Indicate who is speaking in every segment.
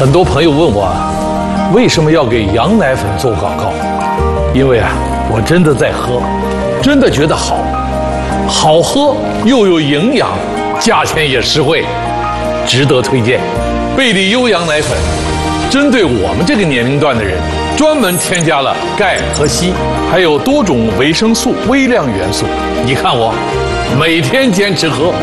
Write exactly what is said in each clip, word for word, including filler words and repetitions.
Speaker 1: 很多朋友问我，为什么要给羊奶粉做广告？因为啊，我真的在喝，真的觉得好，好喝又有营养，价钱也实惠，值得推荐。贝利优羊奶粉，针对我们这个年龄段的人，专门添加了钙和硒，还有多种维生素、微量元素。你看我，每天坚持喝。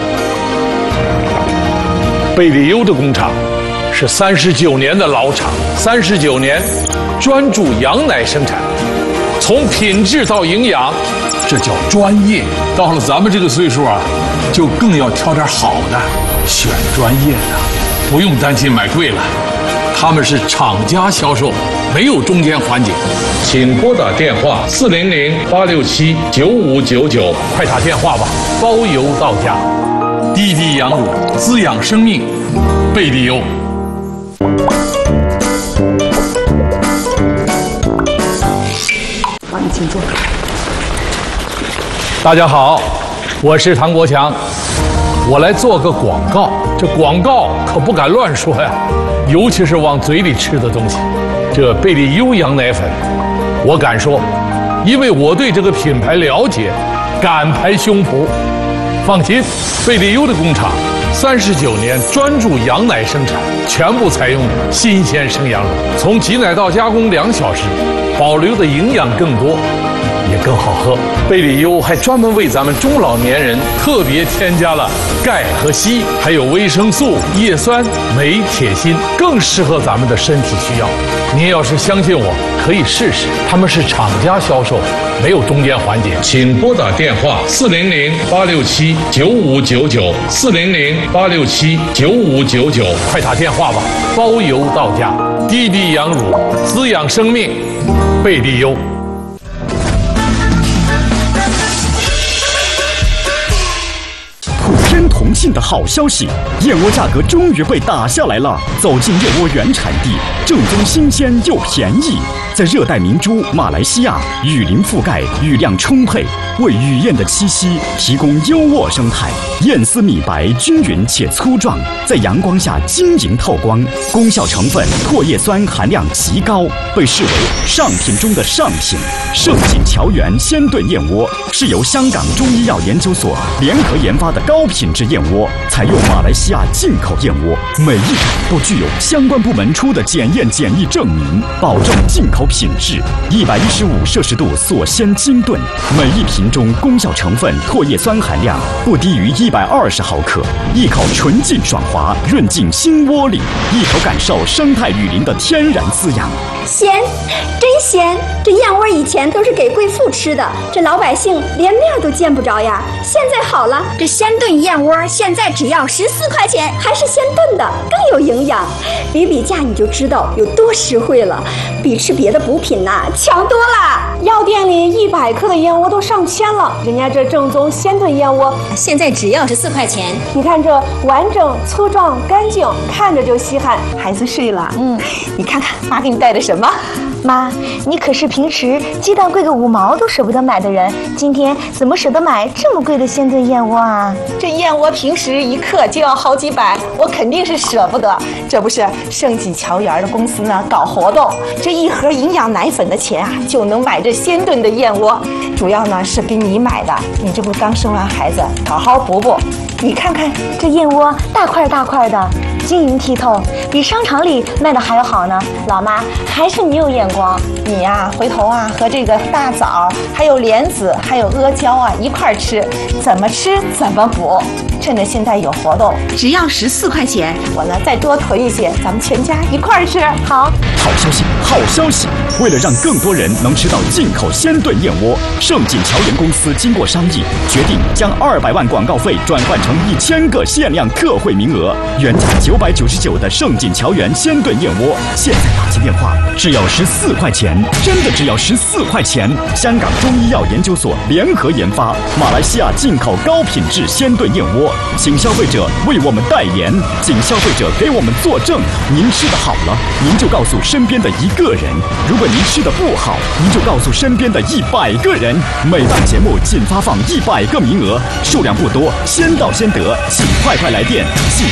Speaker 1: 贝利优的工厂是三十九年的老厂，三十九年专注羊奶生产，从品质到营养，这叫专业。到了咱们这个岁数啊，就更要挑点好的，选专业的，不用担心买贵了。他们是厂家销售，没有中间环节。请拨打电话四零零八六七九五九九，快打电话吧，包邮到家。滴滴羊乳，滋养生命，贝利优。
Speaker 2: 好，你请坐。
Speaker 1: 大家好，我是唐国强，我来做个广告。这广告可不敢乱说呀，尤其是往嘴里吃的东西。这贝利优羊奶粉，我敢说，因为我对这个品牌了解，敢拍胸脯。放心，贝利优的工厂三十九年专注羊奶生产，全部采用新鲜生羊乳，从挤奶到加工两小时，保留的营养更多，也更好喝。贝利优还专门为咱们中老年人特别添加了钙和硒，还有维生素、叶酸、镁、铁、锌，更适合咱们的身体需要。您要是相信我，可以试试。他们是厂家销售，没有中间环节。请拨打电话四零零八六七九五九九，四零零八六七九五九九，快打电话吧，包邮到家。滴滴羊乳，滋养生命，贝利优。
Speaker 3: 同庆的好消息，燕窝价格终于被打下来了。走进燕窝原产地，正宗新鲜又便宜。在热带明珠马来西亚，雨林覆盖，雨量充沛，为雨燕的栖息提供优渥生态。燕丝米白均匀且粗壮，在阳光下晶莹透光，功效成分唾液酸含量极高，被视为上品中的上品。盛景桥源鲜炖燕窝是由香港中医药研究所联合研发的高品质燕窝，采用马来西亚进口燕窝，每一种都具有相关部门出的检验检疫证明，保证进口品质。一百一十五摄氏度锁鲜精炖，每一瓶中功效成分唾液酸含量不低于一百二十毫克，一口纯净爽滑，润进心窝里，一口感受生态雨林的天然滋养。
Speaker 2: 鲜，真鲜！这燕窝以前都是给贵妇吃的，这老百姓连面都见不着呀。现在好了，这鲜炖燕窝现在只要十四块钱，还是鲜炖的，更有营养。比比价你就知道有多实惠了，比吃别的补品呐、啊、强多了。
Speaker 4: 药店里一百克的燕窝都上千了，人家这正宗鲜炖燕窝
Speaker 2: 现在只要十四块钱。
Speaker 4: 你看这完整、粗壮、干净，看着就稀罕。
Speaker 2: 孩子睡了，嗯，你看看妈给你带的什么？
Speaker 5: 妈，你可是平时鸡蛋贵个五毛都舍不得买的人，今天怎么舍得买这么贵的鲜炖燕窝啊？
Speaker 2: 这燕窝平时一克就要好几百，我肯定是舍不得。这不是盛景桥源的公司呢搞活动，这一盒营养奶粉的钱啊，就能买这鲜炖的燕窝。主要呢是给你买的，你这不刚生完孩子，好好补补。你看看
Speaker 5: 这燕窝大块大块的，晶莹剔透，比商场里卖的还要好呢。老妈，还是你有眼光。
Speaker 2: 你呀、啊，回头啊和这个大枣、还有莲子、还有阿胶啊一块吃，怎么吃怎么补。趁着现在有活动，只要十四块钱，我呢再多囤一些，咱们全家一块吃。好，
Speaker 3: 好消息，好消息！为了让更多人能吃到进口鲜炖燕窝，盛景桥源公司经过商议，决定将二百万广告费转换成一千个限量特惠名额。原价九百九十九的盛景桥源鲜炖燕窝，现在打起电话只要十四块钱，真的只要十四块钱！香港中医药研究所联合研发，马来西亚进口高品质鲜炖燕窝。请消费者为我们代言，请消费者给我们作证。您吃的好了，您就告诉身边的一个人；如果您吃的不好，您就告诉身边的一百个人。每档节目仅发放一百个名额，数量不多，先到先得，请快快来电，请